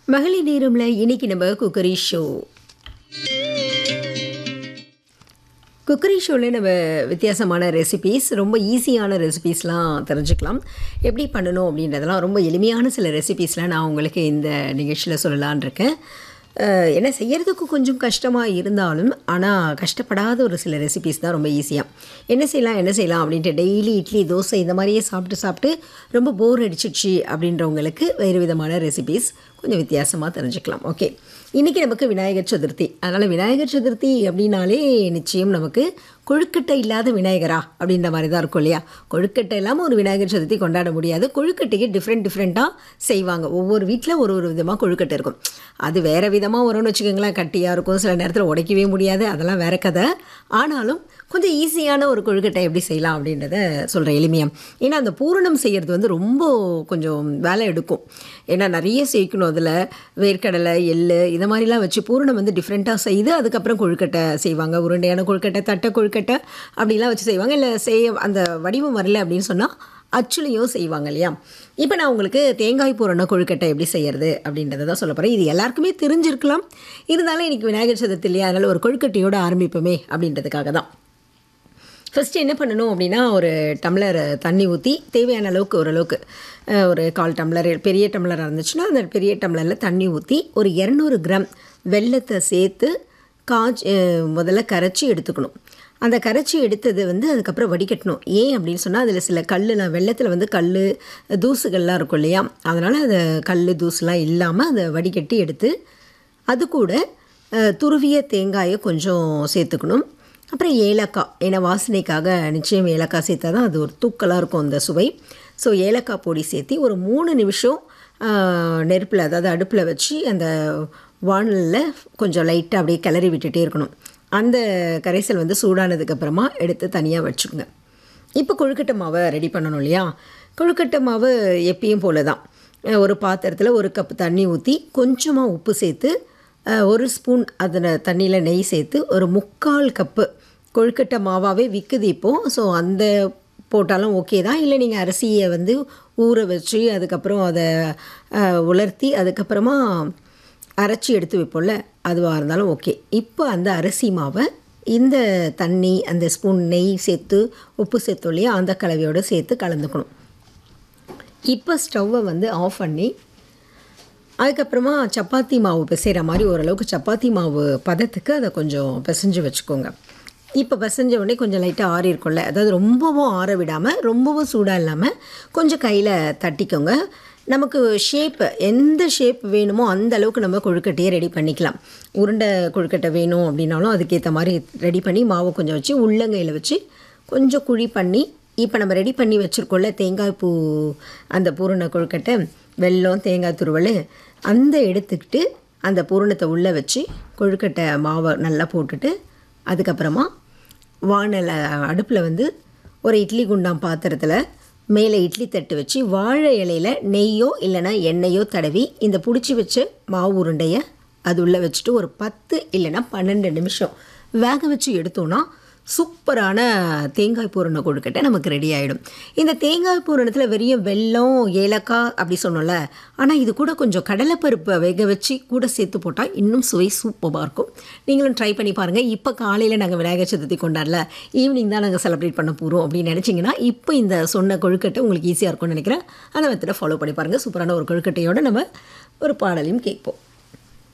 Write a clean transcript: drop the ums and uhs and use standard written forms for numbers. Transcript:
மகளிர் நேரம்ல இன்னைக்கு நம்ம குக்கரி ஷோ. குக்கரி ஷோவில் நம்ம வித்தியாசமான ரெசிபீஸ், ரொம்ப ஈஸியான ரெசிபீஸ்லாம் தெரிஞ்சுக்கலாம். எப்படி பண்ணணும் அப்படின்றதெல்லாம் ரொம்ப எளிமையான சில ரெசிபீஸ்லாம் நான் உங்களுக்கு இந்த நிகழ்ச்சியில் சொல்லலான் இருக்கேன். என்ன செய்கிறதுக்கு கொஞ்சம் கஷ்டமாக இருந்தாலும், ஆனால் கஷ்டப்படாத ஒரு சில ரெசிபீஸ் தான் ரொம்ப ஈஸியாக. என்ன செய்யலாம் அப்படின்ட்டு டெய்லி இட்லி தோசை இந்த மாதிரியே சாப்பிட்டு ரொம்ப போர் அடிச்சிடுச்சு அப்படின்றவங்களுக்கு வேறு விதமான ரெசிபீஸ் கொஞ்சம் வித்தியாசமாக தெரிஞ்சுக்கலாம். ஓகே, இன்றைக்கி நமக்கு விநாயகர் சதுர்த்தி. அதனால் விநாயகர் சதுர்த்தி அப்படின்னாலே நிச்சயம் நமக்கு கொழுக்கட்டை இல்லாத விநாயகரா அப்படின்ற மாதிரி தான் இருக்கும் இல்லையா? கொழுக்கட்டை இல்லாமல் ஒரு விநாயகர் சதுர்த்தி கொண்டாட முடியாது. கொழுக்கட்டைக்கு டிஃப்ரெண்ட்டாக செய்வாங்க. ஒவ்வொரு வீட்டில் ஒரு விதமாக கொழுக்கட்டை இருக்கும். அது வேறு விதமாக வரும்னு வச்சுக்கோங்களேன். கட்டியாக இருக்கும், சில நேரத்தில் உடைக்கவே முடியாது, அதெல்லாம் வேறு கதை. ஆனாலும் கொஞ்சம் ஈஸியான ஒரு கொழுக்கட்டை எப்படி செய்யலாம் அப்படின்றத சொல்கிறேன் எளிமையாக. ஏன்னா அந்த பூரணம் செய்கிறது வந்து ரொம்ப கொஞ்சம் வேலை எடுக்கும். ஏன்னா நிறைய சேர்க்கணும். அதில் வேர்க்கடலை, எள்ளு இதை மாதிரிலாம் வச்சு பூரணம் வந்து டிஃப்ரெண்ட்டாக செய்து அதுக்கப்புறம் கொழுக்கட்டை செய்வாங்க. உருண்டையான கொழுக்கட்டை, தட்டை கொழுக்கட்டை அப்படிலாம் வச்சு செய்வாங்க. இல்லை அந்த வடிவம் வரல அப்படின்னு சொன்னால் அச்சுலையும் செய்வாங்க இல்லையா? இப்போ நான் உங்களுக்கு தேங்காய் பூரண கொழுக்கட்டை எப்படி செய்கிறது அப்படின்றத தான் சொல்ல போகிறேன். இது எல்லாருக்குமே தெரிஞ்சிருக்கலாம். இருந்தாலும் இன்றைக்கி விநாயகர் சதுர்த்தி இல்லையா, அதனால் ஒரு கொழுக்கட்டையோடு ஆரம்பிப்போமே அப்படின்றதுக்காக தான். ஃபஸ்ட்டு என்ன பண்ணணும் அப்படின்னா, ஒரு டம்ளர் தண்ணி ஊற்றி தேவையான அளவுக்கு ஓரளவுக்கு ஒரு 1/4 டம்ளர், பெரிய டம்ளராக இருந்துச்சுன்னா அந்த பெரிய டம்ளரில் தண்ணி ஊற்றி ஒரு 200 கிராம் வெல்லத்தை சேர்த்து முதல்ல கரைச்சி எடுத்துக்கணும். அந்த கரைச்சி எடுத்தது வந்து அதுக்கப்புறம் வடிகட்டணும். ஏன் அப்படின்னு சொன்னால் அதில் சில வெல்லத்தில் வந்து தூசுகள்லாம் இருக்கும் இல்லையா? அதனால் அந்த தூசுலாம் இல்லாமல் அதை வடிகட்டி எடுத்து அது கூட துருவிய தேங்காயை கொஞ்சம் சேர்த்துக்கணும். அப்புறம் ஏலக்காய், ஏன்னா வாசனைக்காக நிச்சயம் ஏலக்காய் சேர்த்தா தான் அது ஒரு தூக்கலாக இருக்கும் அந்த சுவை. ஸோ ஏலக்காய் பொடி சேர்த்து ஒரு 3 நிமிஷம் நெருப்பில், அதாவது அடுப்பில் வச்சு அந்த வானலில் கொஞ்சம் லைட்டாக அப்படியே கிளறி விட்டுட்டே இருக்கணும். அந்த கரைசல் வந்து சூடானதுக்கப்புறமா எடுத்து தனியாக வச்சுக்கோங்க. இப்போ கொழுக்கட்டை மாவை ரெடி பண்ணணும் இல்லையா? கொழுக்கட்டை மாவு எப்பயும் போல தான். ஒரு பாத்திரத்தில் 1 கப் தண்ணி ஊற்றி கொஞ்சமாக உப்பு சேர்த்து 1 ஸ்பூன் அதில் தண்ணியில் நெய் சேர்த்து ஒரு 3/4 கப்பு கொழுக்கட்டை மாவாகவே விற்குது இப்போது. ஸோ அந்த போட்டாலும் ஓகே தான். இல்லை நீங்கள் அரிசியை வந்து ஊற வச்சு அதுக்கப்புறம் அதை உலர்த்தி அதுக்கப்புறமா அரைச்சி எடுத்து வைப்போம்ல, அதுவாக இருந்தாலும் ஓகே. இப்போ அந்த அரிசி மாவை இந்த தண்ணி, அந்த ஸ்பூன் நெய் சேர்த்து உப்பு சேர்த்தோம் இல்லையா, அந்த கலவையோடு சேர்த்து கலந்துக்கணும். இப்போ ஸ்டவ்வை வந்து ஆஃப் பண்ணி அதுக்கப்புறமா சப்பாத்தி மாவு பிசைகிற மாதிரி ஓரளவுக்கு சப்பாத்தி மாவு பதத்துக்கு அதை கொஞ்சம் பிசைஞ்சு வச்சுக்கோங்க. இப்போ பிசைஞ்ச உடனே கொஞ்சம் லைட்டாக ஆறி இருக்கும்ல, அதாவது ரொம்பவும் ஆற விடாமல் ரொம்பவும் சூடாக இல்லாமல் கொஞ்சம் கையில் தட்டிக்கோங்க. நமக்கு எந்த ஷேப் வேணுமோ அந்த அளவுக்கு நம்ம கொழுக்கட்டையை ரெடி பண்ணிக்கலாம். உருண்டை கொழுக்கட்டை வேணும் அப்படின்னாலும் அதுக்கேற்ற மாதிரி ரெடி பண்ணி மாவை கொஞ்சம் வச்சு உள்ளங்கையில் வச்சு கொஞ்சம் குழி பண்ணி, இப்போ நம்ம ரெடி பண்ணி வச்சுருக்கோம்ல தேங்காய் பூ, அந்த பூரண கொழுக்கட்டை, வெல்லம், தேங்காய் துருவல், அந்த எடுத்துக்கிட்டு அந்த பூரணத்தை உள்ளே வச்சு கொழுக்கட்டை மாவை நல்லா போட்டுட்டு அதுக்கப்புறமா வானலை அடுப்பில் வந்து ஒரு இட்லி குண்டான் பாத்திரத்தில் மேலே இட்லி தட்டு வச்சு வாழை இலையில் நெய்யோ இல்லைனா எண்ணெயோ தடவி இந்த பிடிச்சி வச்ச மாவு உருண்டையை அது உள்ளே வச்சுட்டு ஒரு 10 இல்லைனா 12 நிமிஷம் வேக வச்சு எடுத்தோன்னா சூப்பரான தேங்காய் பூரண கொழுக்கட்டை நமக்கு ரெடி ஆகிடும். இந்த தேங்காய் பூரணத்தில் வெறும் வெல்லம், ஏலக்காய் அப்படி சொன்னோம்ல, ஆனால் இது கூட கொஞ்சம் கடலைப்பருப்பை வேக வச்சு கூட சேர்த்து போட்டால் இன்னும் சுவை சூப்பராக இருக்கும். நீங்களும் ட்ரை பண்ணி பாருங்கள். இப்போ காலையில் நாங்கள் விநாயகர் சதுர்த்தி கொண்டாடல, ஈவினிங் தான் நாங்கள் செலிப்ரேட் பண்ண போகிறோம் அப்படின்னு நினச்சிங்கன்னா இப்போ இந்த சொன்ன கொழுக்கட்டை உங்களுக்கு ஈஸியாக இருக்கும்னு நினைக்கிறேன். அந்த மெத்தடை ஃபாலோ பண்ணி பாருங்கள். சூப்பரான ஒரு கொழுக்கட்டையோடு நம்ம ஒரு பாடலையும் கேட்போம்.